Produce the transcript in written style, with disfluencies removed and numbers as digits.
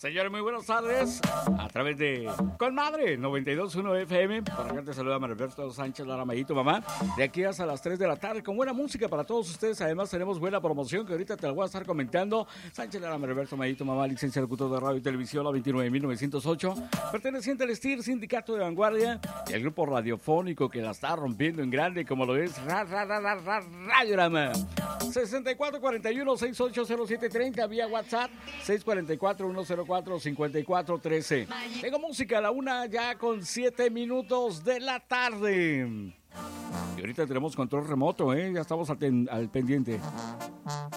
Señores, muy buenas tardes. A través de Conmadre 92.1 FM. Por acá te saluda Marberto Sánchez Lara Mayito, mamá. De aquí hasta las 3 de la tarde con buena música para todos ustedes. Además tenemos buena promoción que ahorita te la voy a estar comentando. Sánchez Lara Marberto Mayito, mamá, licencia de locutor de radio y televisión, la 29.908. Perteneciente al STIR, Sindicato de Vanguardia. Y el grupo radiofónico que la está rompiendo en grande, como lo es Radiorama. 6441-680730 vía WhatsApp. 644-104-5413. Tengo música a la 1 ya con 7 minutos de la tarde. Y ahorita tenemos control remoto, ya estamos al pendiente.